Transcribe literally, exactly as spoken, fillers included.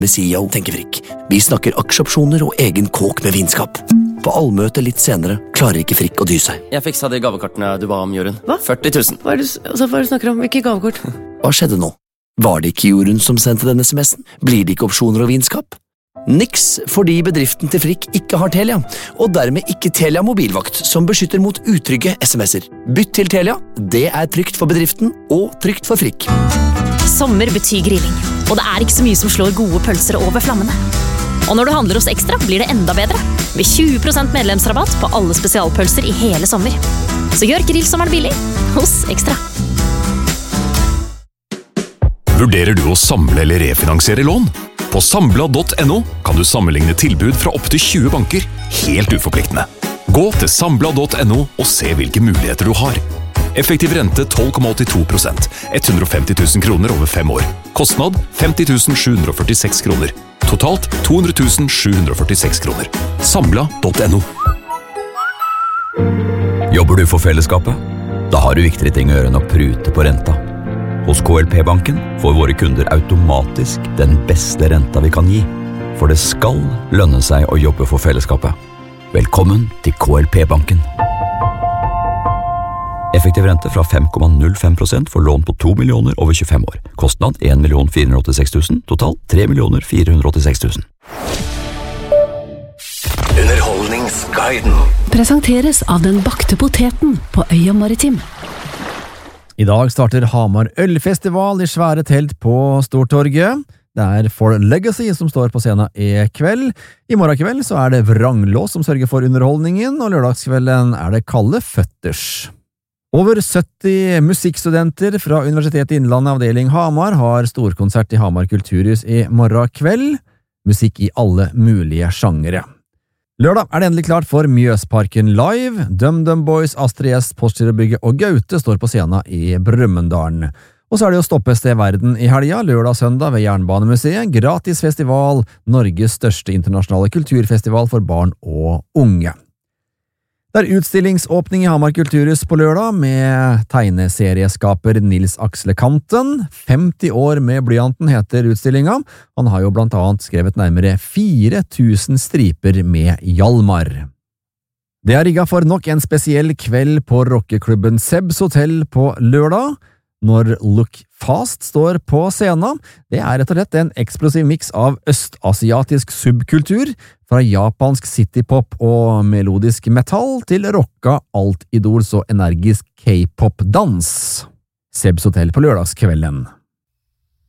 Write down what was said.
Med C E O tenker Frikk. Vi snakker aksjeopsjoner og egen kåk med vinskap. På allmøte litt senere klarer ikke Frikk å dy seg. Jeg fiksa de gavekortene du ba om, Jorunn. Hva? førti tusen. Hva er det, altså, hva er det du snakker om? Hvilke gavekort? Hva skjedde nå? Var det ikke Jorunn som sendte denne sms'en? Blir det ikke opsjoner og vinskap? Niks, fordi bedriften til Frikk ikke har Telia, og dermed ikke Telia mobilvakt, som beskytter mot utrygge sms'er. Bytt til Telia, det er trygt for bedriften og trygt for Frikk. Sommer betyr grilling, og det er ikke så mye som slår gode pølser over flammene. Og når du handler hos Ekstra, blir det enda bedre, med tjue prosent medlemsrabatt på alle spesialpølser i hele sommer. Så gjør grillsommeren billig hos Ekstra. Vurderer du å samle eller refinansiere lån? På Sambla punktum no kan du sammenligne tilbud fra opp til tjue banker, helt uforpliktende. Gå til Sambla punktum no og se hvilke muligheter du har. Effektiv rente tolv komma åttito prosent, hundre og femti tusen kroner over fem år. Kostnad femti tusen sju hundre og førtiseks kroner. Totalt to hundre tusen sju hundre og førtiseks kroner. Sambla punktum no. Jobber du for fellesskapet? Da har du viktigere ting å gjøre enn å prute på renta. Hos K L P-banken får våre kunder automatisk den beste renta vi kan gi. For det skal lønne seg å jobbe for fellesskapet. Velkommen til K L P-banken. Effektiv rente fra fem komma null fem prosent for lån på to millioner over tjuefem år. Kostnad en million fire hundre og åttiseks tusen, totalt tre millioner fire hundre og åttiseks tusen. Underholdningsguiden presenteres av den bakte poteten på Øya Maritim. I dag starter Hamar Ølfestival i svære telt på Stortorget. Det er For Legacy som står på scenen i kveld. I morgen kveld så er det Vranglås som sørger for underholdningen, og lørdagskvelden er det Kalle Føtters. Over sytti musikkstudenter fra Universitetet i Innlandet avdeling Hamar har storkonsert i Hamar Kulturhus i morgen kveld. Musikk i alle mulige sjangere. Lørdag er det endelig klart for Mjøsparken Live. DumDum Boys, Astrid S, Postgirobygget og Gaute står på scenen i Brumunddal. Og så er det jo stoppested verden i helga, lørdag og søndag ved Jernbanemuseet. Gratis festival, Norges største internasjonale kulturfestival for barn og unge. Det er utstillingsåpning i Hamar Kulturhus på lørdag med tegneserieskaper Nils Aksle Kanten. femti år med blyanten heter utstillinga. Han har jo blant annet skrevet nærmere fire tusen striper med Hjalmar. Det er rigget for nok en spesiell kveld på rockeklubben Sebs Hotel på lørdag. Når Look Fast står på scenen, det er rett og slett en eksplosiv miks av østasiatisk subkultur, fra japansk citypop og melodisk metal til rocka altidols og energisk K-pop-dans. Sebs Hotel på lørdagskvelden.